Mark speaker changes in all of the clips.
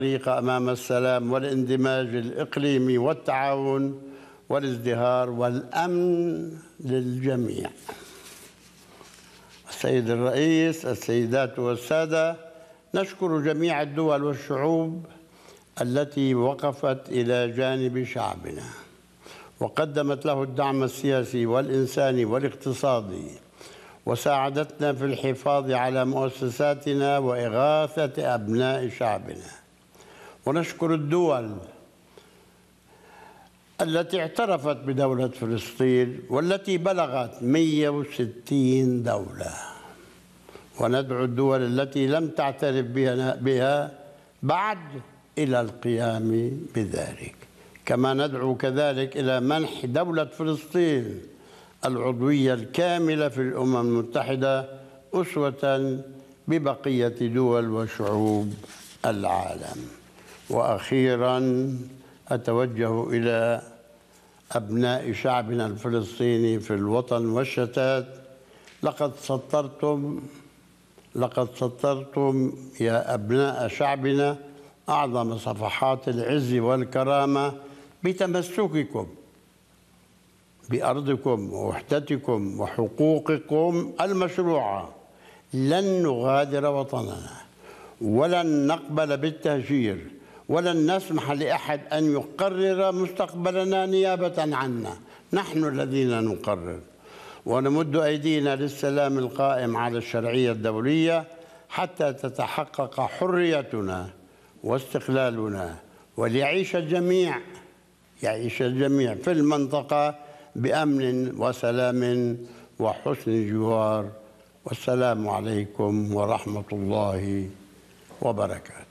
Speaker 1: طريقة أمام السلام والاندماج الإقليمي والتعاون والازدهار والأمن للجميع. السيد الرئيس، السيدات والسادة، نشكر جميع الدول والشعوب التي وقفت إلى جانب شعبنا وقدمت له الدعم السياسي والإنساني والاقتصادي، وساعدتنا في الحفاظ على مؤسساتنا وإغاثة أبناء شعبنا. ونشكر الدول التي اعترفت بدولة فلسطين والتي بلغت 160 دولة، وندعو الدول التي لم تعترف بها بعد إلى القيام بذلك. كما ندعو كذلك إلى منح دولة فلسطين العضوية الكاملة في الأمم المتحدة أسوة ببقية دول وشعوب العالم. وأخيراً أتوجه إلى أبناء شعبنا الفلسطيني في الوطن والشتات: لقد سطرتم يا أبناء شعبنا أعظم صفحات العز والكرامة بتمسككم بأرضكم ووحدتكم وحقوقكم المشروعة. لن نغادر وطننا ولن نقبل بالتهجير، ولن نسمح لأحد أن يقرر مستقبلنا نيابة عنا. نحن الذين نقرر، ونمد أيدينا للسلام القائم على الشرعية الدولية حتى تتحقق حريتنا واستقلالنا، وليعيش الجميع في المنطقة بأمن وسلام وحسن جوار. والسلام عليكم ورحمة الله وبركاته.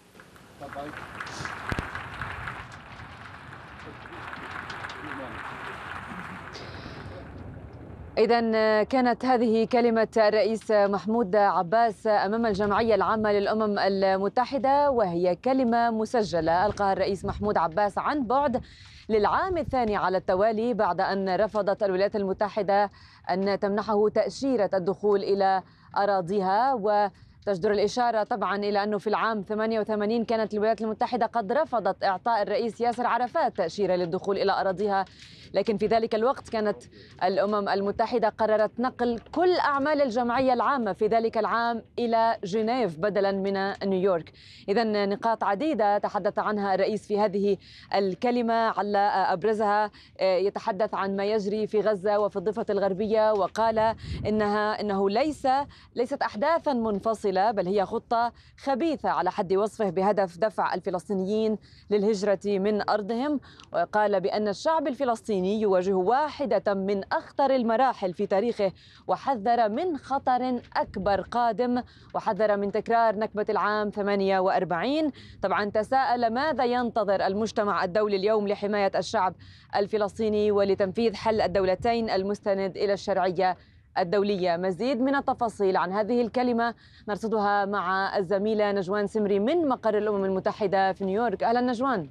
Speaker 2: إذن كانت هذه كلمة الرئيس محمود عباس أمام الجمعية العامة للأمم المتحدة، وهي كلمة مسجلة ألقاها الرئيس محمود عباس عن بعد للعام الثاني على التوالي بعد أن رفضت الولايات المتحدة أن تمنحه تأشيرة الدخول إلى أراضيها. وتجدر الإشارة طبعا إلى أنه في العام 88 كانت الولايات المتحدة قد رفضت إعطاء الرئيس ياسر عرفات تأشيرة للدخول إلى أراضيها، لكن في ذلك الوقت كانت الأمم المتحدة قررت نقل كل أعمال الجمعية العامة في ذلك العام إلى جنيف بدلا من نيويورك. إذن نقاط عديدة تحدث عنها الرئيس في هذه الكلمة، على أبرزها يتحدث عن ما يجري في غزة وفي الضفة الغربية، وقال إنه ليست أحداثا منفصلة، بل هي خطة خبيثة على حد وصفه بهدف دفع الفلسطينيين للهجرة من أرضهم. وقال بأن الشعب الفلسطيني يواجه واحدة من أخطر المراحل في تاريخه، وحذر من خطر أكبر قادم، وحذر من تكرار نكبة العام 48. طبعا تساءل ماذا ينتظر المجتمع الدولي اليوم لحماية الشعب الفلسطيني ولتنفيذ حل الدولتين المستند إلى الشرعية الدولية. مزيد من التفاصيل عن هذه الكلمة نرصدها مع الزميلة نجوان سمري من مقر الأمم المتحدة في نيويورك. أهلا نجوان.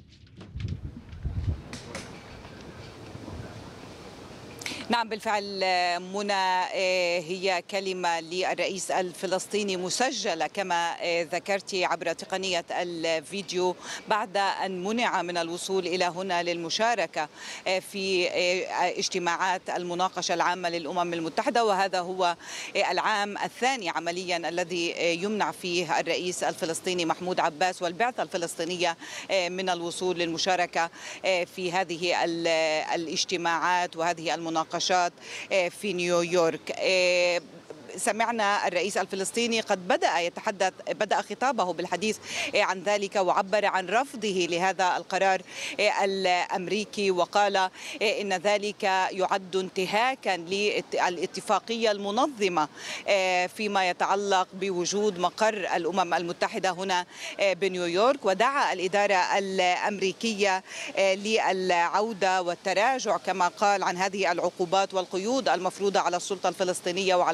Speaker 3: نعم بالفعل منى، هي كلمة للرئيس الفلسطيني مسجلة كما ذكرت عبر تقنية الفيديو بعد أن منع من الوصول إلى هنا للمشاركة في اجتماعات المناقشة العامة للأمم المتحدة، وهذا هو العام الثاني عمليا الذي يمنع فيه الرئيس الفلسطيني محمود عباس والبعثة الفلسطينية من الوصول للمشاركة في هذه الاجتماعات وهذه المناقشات في نيويورك. سمعنا الرئيس الفلسطيني قد بدأ خطابه بالحديث عن ذلك، وعبر عن رفضه لهذا القرار الأمريكي، وقال إن ذلك يعد انتهاكا للاتفاقية المنظمة فيما يتعلق بوجود مقر الأمم المتحدة هنا بنيويورك. ودعا الإدارة الأمريكية للعودة والتراجع كما قال عن هذه العقوبات والقيود المفروضة على السلطة الفلسطينية وعلى منظمة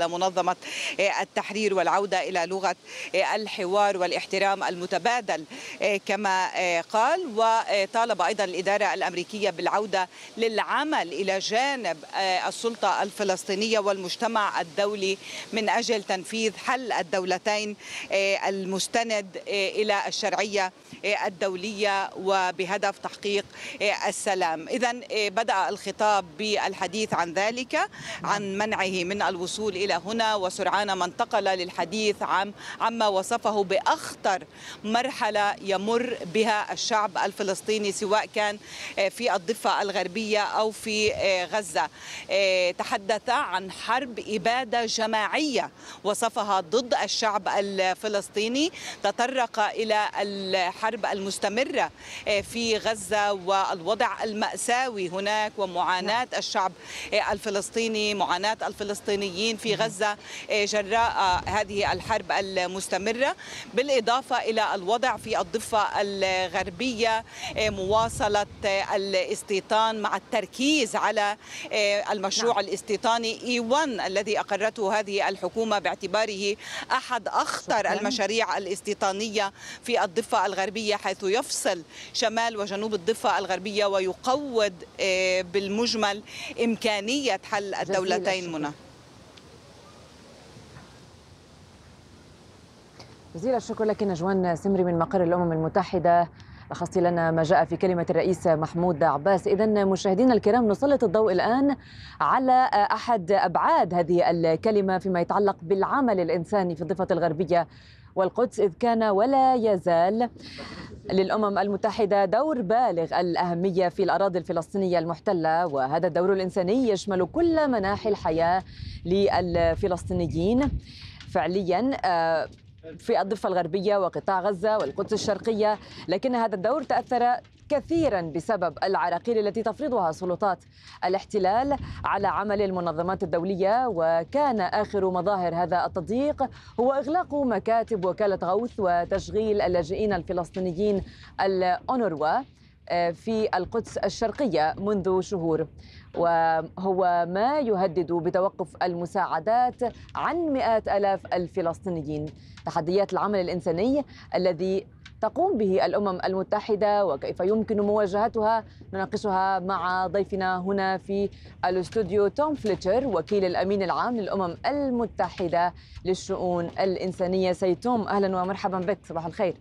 Speaker 3: منظمة التحرير والعودة إلى لغة الحوار والاحترام المتبادل كما قال. وطالب أيضا الإدارة الأمريكية بالعودة للعمل إلى جانب السلطة الفلسطينية والمجتمع الدولي من أجل تنفيذ حل الدولتين المستند إلى الشرعية الدولية وبهدف تحقيق السلام. إذن بدأ الخطاب بالحديث عن ذلك، عن منعه من الوصول إلى هنا، وسرعان ما انتقل للحديث عما وصفه بأخطر مرحلة يمر بها الشعب الفلسطيني سواء كان في الضفة الغربية أو في غزة. تحدث عن حرب إبادة جماعية وصفها ضد الشعب الفلسطيني، تطرق إلى الحرب المستمرة في غزة والوضع المأساوي هناك ومعاناة الشعب الفلسطيني، معاناة الفلسطينيين في غزة جراء هذه الحرب المستمرة، بالإضافة إلى الوضع في الضفة الغربية، مواصلة الاستيطان مع التركيز على المشروع الاستيطاني E1 الذي أقرته هذه الحكومة باعتباره أحد أخطر المشاريع الاستيطانية في الضفة الغربية، حيث يفصل شمال وجنوب الضفة الغربية ويقوض بالمجمل إمكانية حل الدولتين. منى،
Speaker 2: جزيل الشكر لك نجوان سمري من مقر الأمم المتحدة، لخصتي لنا ما جاء في كلمة الرئيس محمود عباس. إذن مشاهدينا الكرام، نسلط الضوء الآن على أحد أبعاد هذه الكلمة فيما يتعلق بالعمل الإنساني في الضفة الغربية والقدس، إذ كان ولا يزال للأمم المتحدة دور بالغ الأهمية في الأراضي الفلسطينية المحتلة، وهذا الدور الإنساني يشمل كل مناحي الحياة للفلسطينيين فعليا في الضفة الغربية وقطاع غزة والقدس الشرقية. لكن هذا الدور تأثر كثيرا بسبب العراقيل التي تفرضها سلطات الاحتلال على عمل المنظمات الدولية، وكان آخر مظاهر هذا التضييق هو إغلاق مكاتب وكالة غوث وتشغيل اللاجئين الفلسطينيين الأونروا في القدس الشرقية منذ شهور، وهو ما يهدد بتوقف المساعدات عن مئات آلاف الفلسطينيين. تحديات العمل الإنساني الذي تقوم به الأمم المتحدة وكيف يمكن مواجهتها نناقشها مع ضيفنا هنا في الاستوديو توم فليتشر، وكيل الأمين العام للأمم المتحدة للشؤون الإنسانية. سيد توم، أهلا ومرحبا بك، صباح الخير.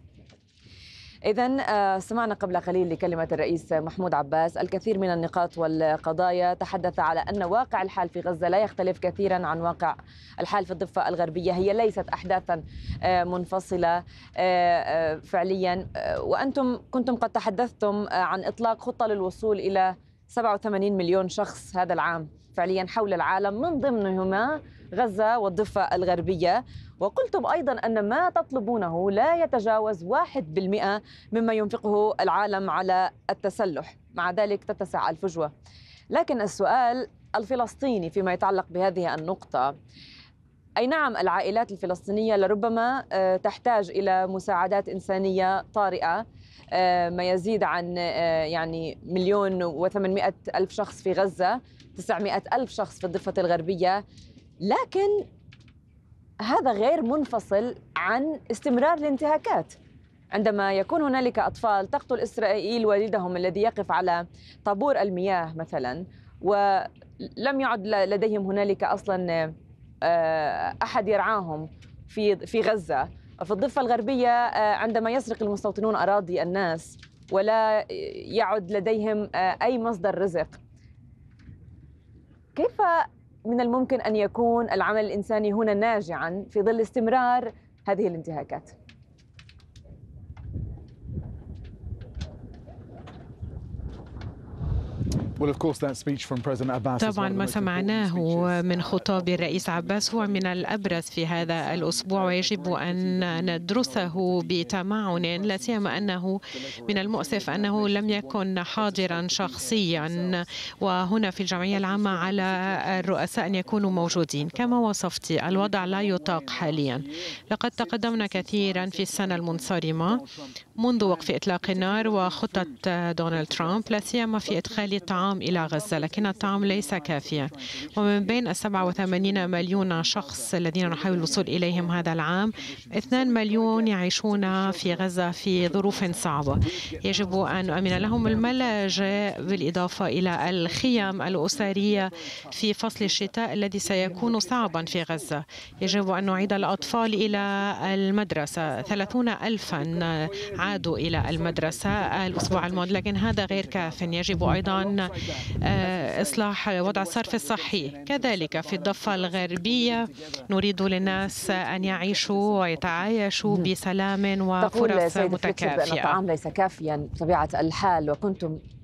Speaker 2: إذن سمعنا قبل قليل لكلمة الرئيس محمود عباس الكثير من النقاط والقضايا، تحدث على أن واقع الحال في غزة لا يختلف كثيرا عن واقع الحال في الضفة الغربية، هي ليست أحداثا منفصلة فعليا، وأنتم كنتم قد تحدثتم عن إطلاق خطة للوصول إلى 87 مليون شخص هذا العام فعليا حول العالم، من ضمنهما غزة والضفة الغربية، وقلتم أيضا أن ما تطلبونه لا يتجاوز 1% مما ينفقه العالم على التسلح، مع ذلك تتسع الفجوة. لكن السؤال الفلسطيني فيما يتعلق بهذه النقطة، أي نعم العائلات الفلسطينية لربما تحتاج إلى مساعدات إنسانية طارئة، ما يزيد عن يعني 1,800,000 شخص في غزة، 900,000 شخص في الضفة الغربية، لكن هذا غير منفصل عن استمرار الانتهاكات. عندما يكون هنالك أطفال تقتل إسرائيل والدهم الذي يقف على طابور المياه مثلا، ولم يعد لديهم هنالك أصلا أحد يرعاهم في غزة، في الضفة الغربية عندما يسرق المستوطنون أراضي الناس ولا يعد لديهم أي مصدر رزق، كيف من الممكن أن يكون العمل الإنساني هنا ناجعا في ظل استمرار هذه الانتهاكات؟
Speaker 4: طبعا ما سمعناه من خطاب الرئيس عباس هو من الأبرز في هذا الأسبوع، ويجب أن ندرسه بتمعن، لا سيما أنه من المؤسف أنه لم يكن حاضرا شخصيا، وهنا في الجمعية العامة على الرؤساء أن يكونوا موجودين. كما وصفت الوضع لا يطاق حاليا، لقد تقدمنا كثيرا في السنة المنصرمة منذ وقف إطلاق النار وخطة دونالد ترامب، لا سيما في إدخال الطعام الطعام إلى غزة، لكن الطعام ليس كافيا. ومن بين 87 مليون شخص الذين نحاول الوصول إليهم هذا العام، 2 مليون يعيشون في غزة في ظروف صعبة. يجب أن نؤمن لهم الملاجئ بالإضافة إلى الخيام الأسرية في فصل الشتاء الذي سيكون صعبا في غزة. يجب أن نعيد الأطفال إلى المدرسة. 30,000 عادوا إلى المدرسة الأسبوع الماضي، لكن هذا غير كاف. يجب أيضا إصلاح وضع الصرف الصحي. كذلك في الضفة الغربية نريد للناس أن يعيشوا ويتعايشوا بسلام وفرص
Speaker 2: تقول سيدة
Speaker 4: متكافئة.
Speaker 2: بأن الطعام ليس كافيا بطبيعة الحال، وكنتم